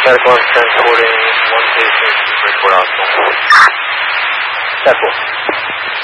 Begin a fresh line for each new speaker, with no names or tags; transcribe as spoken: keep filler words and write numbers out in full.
Medical and transporting one patient to Bridgeport Hospital. ten four.